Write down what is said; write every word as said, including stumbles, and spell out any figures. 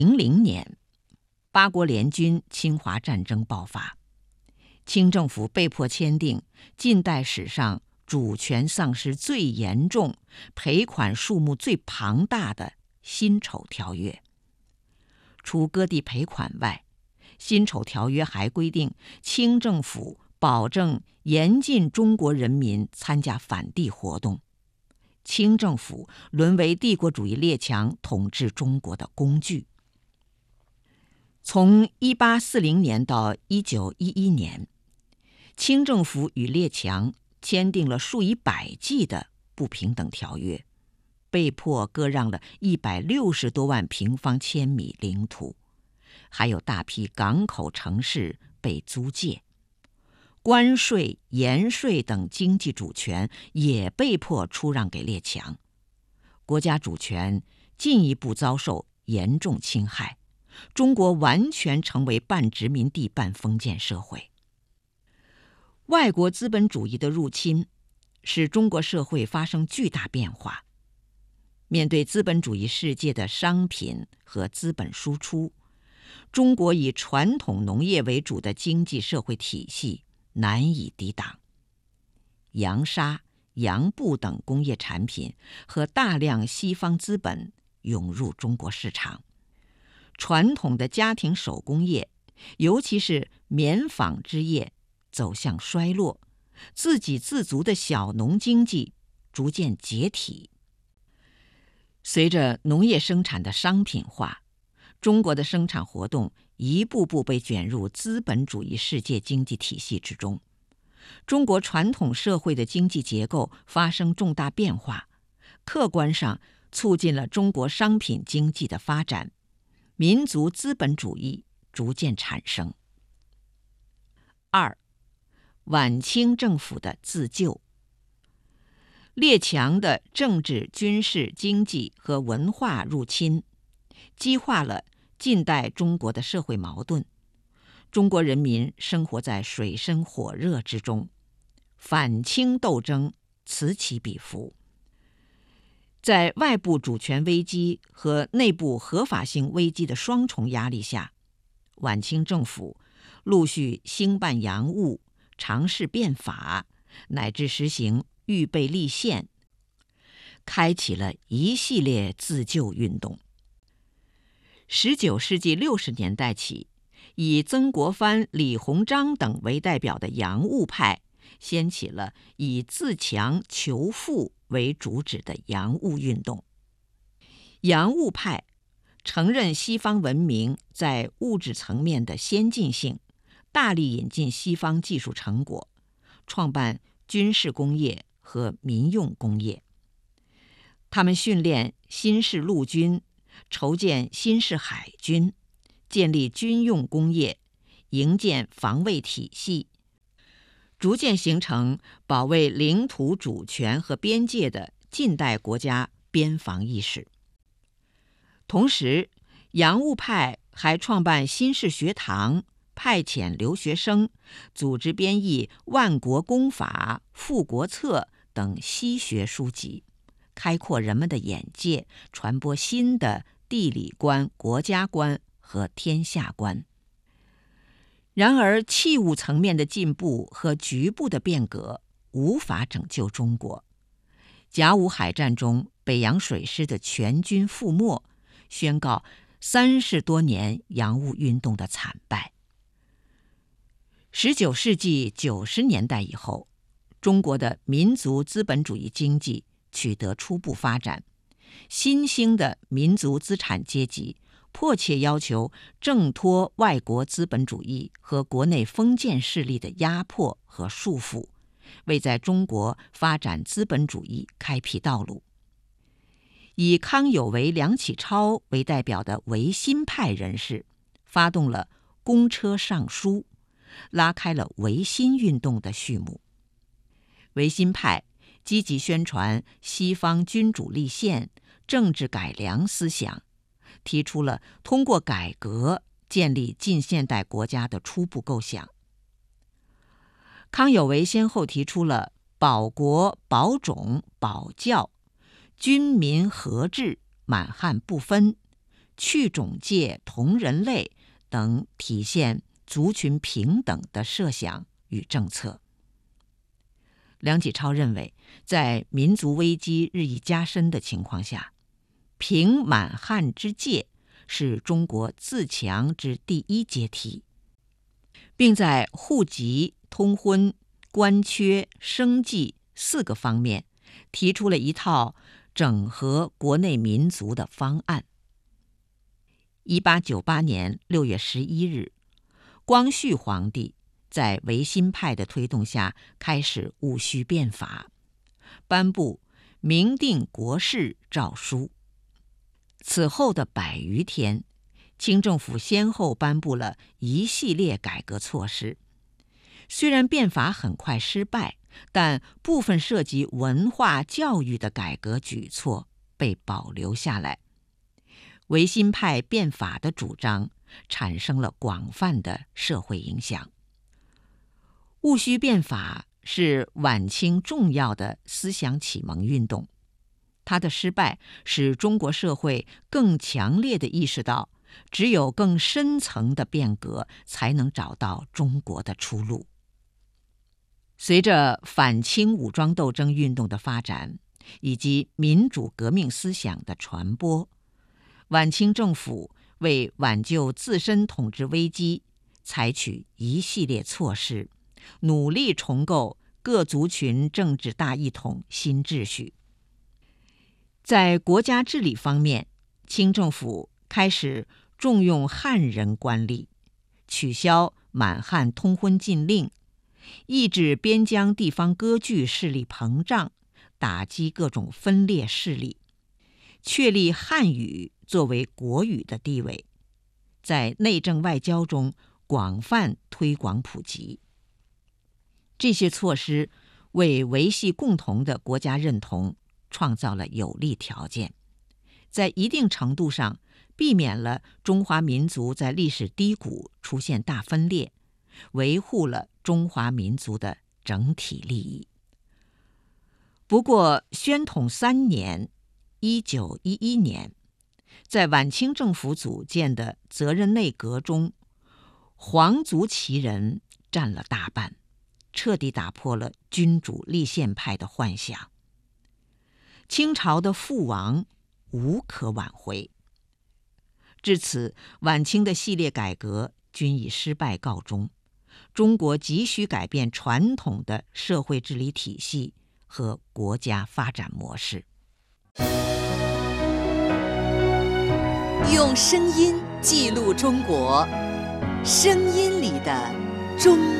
零零年，八国联军侵华战争爆发，清政府被迫签订近代史上主权丧失最严重、赔款数目最庞大的辛丑条约。除割地赔款外，辛丑条约还规定清政府保证严禁中国人民参加反帝活动，清政府沦为帝国主义列强统治中国的工具。从一八四零年到一九一一年，清政府与列强签订了数以百计的不平等条约，被迫割让了一百六十多万平方千米领土，还有大批港口城市被租借，关税、盐税等经济主权也被迫出让给列强，国家主权进一步遭受严重侵害，中国完全成为半殖民地半封建社会。外国资本主义的入侵使中国社会发生巨大变化。面对资本主义世界的商品和资本输出，中国以传统农业为主的经济社会体系难以抵挡。洋纱、洋布等工业产品和大量西方资本涌入中国市场，传统的家庭手工业，尤其是棉纺织业走向衰落，自给自足的小农经济逐渐解体。随着农业生产的商品化，中国的生产活动一步步被卷入资本主义世界经济体系之中。中国传统社会的经济结构发生重大变化，客观上促进了中国商品经济的发展，民族资本主义逐渐产生。二、晚清政府的自救。列强的政治、军事、经济和文化入侵，激化了近代中国的社会矛盾。中国人民生活在水深火热之中，反清斗争此起彼伏。在外部主权危机和内部合法性危机的双重压力下，晚清政府陆续兴办洋务，尝试变法，乃至实行预备立宪，开启了一系列自救运动。十九世纪六十年代起，以曾国藩、李鸿章等为代表的洋务派掀起了以自强求富为主旨的洋务运动。洋务派承认西方文明在物质层面的先进性，大力引进西方技术成果，创办军事工业和民用工业。他们训练新式陆军，筹建新式海军，建立军用工业，营建防卫体系，逐渐形成保卫领土主权和边界的近代国家边防意识。同时，洋务派还创办新式学堂，派遣留学生，组织编译《万国公法》《富国策》等西学书籍，开阔人们的眼界，传播新的地理观、国家观和天下观。然而，器物层面的进步和局部的变革无法拯救中国。甲午海战中，北洋水师的全军覆没，宣告三十多年洋务运动的惨败。十九世纪九十年代以后，中国的民族资本主义经济取得初步发展，新兴的民族资产阶级迫切要求挣脱外国资本主义和国内封建势力的压迫和束缚，为在中国发展资本主义开辟道路。以康有为、梁启超为代表的维新派人士发动了公车上书，拉开了维新运动的序幕。维新派积极宣传西方君主立宪、政治改良思想，提出了通过改革建立近现代国家的初步构想。康有为先后提出了保国、保种、保教、军民合治、满汉不分、 去种界、同人类等体现族群平等的设想与政策。梁启超认为，在民族危机日益加深的情况下，平满汉之界是中国自强之第一阶梯，并在户籍、通婚、官缺、生计四个方面提出了一套整合国内民族的方案。一八九八年六月十一日，光绪皇帝在维新派的推动下开始戊戌变法，颁布明定国事诏书。此后的百余天，清政府先后颁布了一系列改革措施。虽然变法很快失败，但部分涉及文化教育的改革举措被保留下来。维新派变法的主张产生了广泛的社会影响。戊戌变法是晚清重要的思想启蒙运动，它的失败使中国社会更强烈地意识到，只有更深层的变革才能找到中国的出路。随着反清武装斗争运动的发展以及民主革命思想的传播，晚清政府为挽救自身统治危机，采取一系列措施，努力重构各族群政治大一统新秩序。在国家治理方面，清政府开始重用汉人官吏，取消满汉通婚禁令，抑制边疆地方割据势力膨胀，打击各种分裂势力，确立汉语作为国语的地位，在内政外交中广泛推广普及。这些措施为维系共同的国家认同创造了有利条件，在一定程度上避免了中华民族在历史低谷出现大分裂，维护了中华民族的整体利益。不过，宣统三年（一九一一年），在晚清政府组建的责任内阁中，皇族旗人占了大半，彻底打破了君主立宪派的幻想。清朝的覆亡无可挽回。至此，晚清的系列改革均以失败告终。中国急需改变传统的社会治理体系和国家发展模式。 用声音记录中国，声音里的中